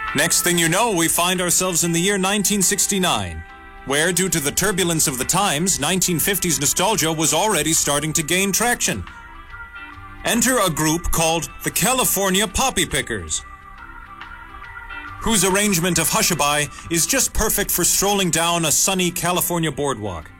Next thing you know, we find ourselves in the year 1969, where, due to the turbulence of the times, 1950s nostalgia was already starting to gain traction. Enter a group called the California Poppy Pickers, whose arrangement of Hushabye is just perfect for strolling down a sunny California boardwalk.